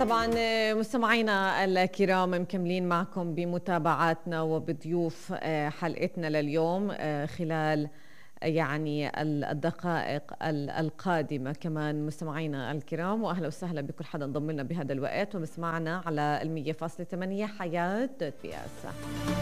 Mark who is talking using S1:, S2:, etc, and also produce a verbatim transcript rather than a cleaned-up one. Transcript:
S1: طبعا مستمعينا الكرام مكملين معكم بمتابعاتنا وبضيوف حلقتنا لليوم خلال يعني الدقائق القادمة. كمان مستمعينا الكرام وأهلا وسهلا بكل حدا انضم لنا بهذا الوقت ومسمعنا على المية فاصلة ثمانية حياة دوت بي اس.